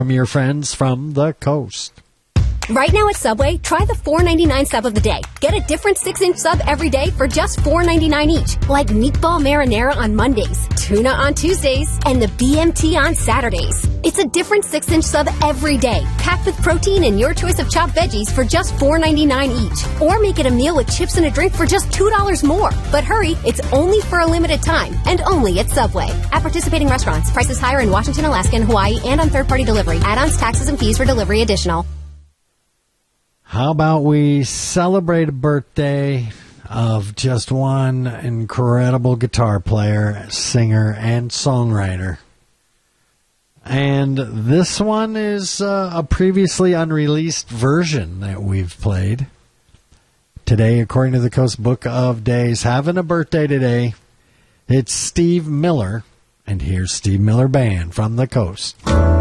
from your friends from the coast. Right now at Subway, try the $4.99 sub of the day. Get a different 6-inch sub every day for just $4.99 each. Like meatball marinara on Mondays, tuna on Tuesdays, and the BMT on Saturdays. It's a different 6-inch sub every day, packed with protein and your choice of chopped veggies for just $4.99 each. Or make it a meal with chips and a drink for just $2 more. But hurry, it's only for a limited time, and only at Subway. At participating restaurants, prices higher in Washington, Alaska, and Hawaii, and on third-party delivery. Add-ons, taxes, and fees for delivery additional. How about we celebrate a birthday of just one incredible guitar player, singer, and songwriter. And this one is a previously unreleased version that we've played. Today, according to the Coast Book of Days, having a birthday today, it's Steve Miller. And here's Steve Miller Band from the Coast.